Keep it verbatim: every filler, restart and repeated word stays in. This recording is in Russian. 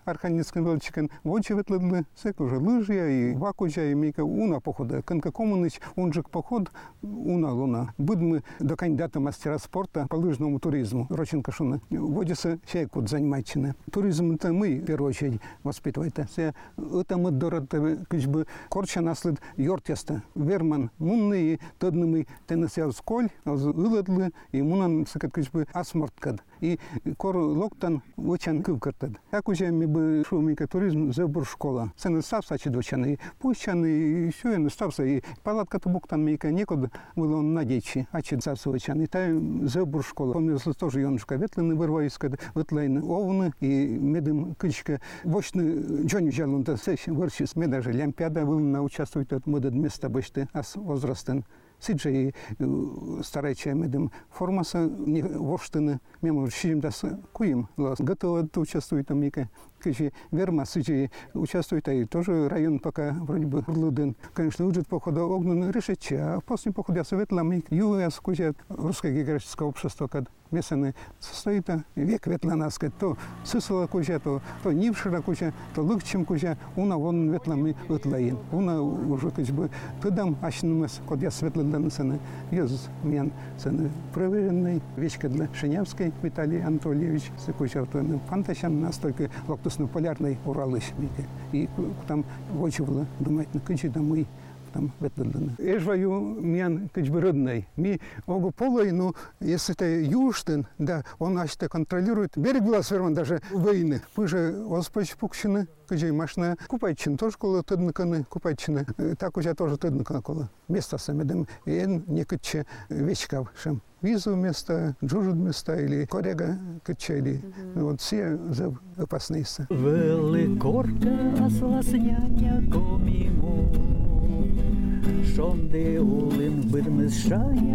Архангельском величикен вочи ветледли, сек уже лыжья и вакужа и мика уна похода. Конка Комуныч, он же поход уна луна. Будем до кандидата мастера спорта по лыжному туризму. Роченко шуна. Водится чайку занимательно. Туризм это мы, в первую очередь, воспитываем. Это мы дорого, как бы, корча наслед йортеста. Верман мунный, тодный тенесел сколь, ылыдлы, и мунан, как бы, асморткад. И кор локтан очень кывкартад. Так уже мы бы шумика туризм зебур школа. Цены стався чедвочаны, пущаны, и все, и стався. И палатка тубуктан мейка некуда было он надечи, а чед засовочан. И та зебур школа. Помню, тоже Йонушка ветлины вырвайска, ветлайны овны, и медым кычка. Вочны Джонни взял он то сессия, вырчис, мы даже олимпиада был на участвовать от модед места бочты, ас возрастен. Сиджи старайча медем формаса не воштыны мемо шим дас куим лас готово участвует там мика кичи верма сиджи участвует и тоже район пока вроде бы луден конечно уджет похода огнен решеча а после похода светла мик юэс куча русское географическое общество kad месяны состоит век ветланаска то сысла куча то то нившира куча то лыкчим куча уна вон ветлами ветлаин уна уже как бы тудам ашнумас код я светла данцаны ёз мен саны проверенный вещка для Шинявской Виталий Анатольевич закучал то фантащан настолько локтусно-полярный Уралыш и там очень было думать на куче домой там ветленданы. Эжваю мен кычбы родной. Ми огу полой, ну, если это юштен, да, он аж контролирует. Берег была сверман даже войны. Мы же оспач пукщины, кычай машина купайчин, тоже коло тыдныканы купайчины. Так уже тоже тыдныканы коло. Место самедем, ен некаче вечкав шем. Визу место, джужуд место или корега качели. Mm-hmm. Вот все за опасные. Великорка асласняня комимо. Шонде улин бирмес шая